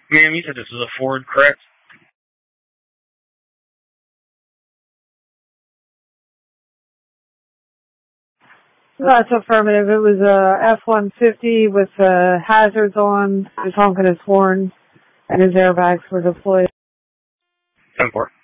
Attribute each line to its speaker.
Speaker 1: Ma'am, you said this was a Ford, correct?
Speaker 2: That's affirmative. It was a F-150 with hazards on, his honking his horn, and his airbags were deployed.
Speaker 1: 10-4.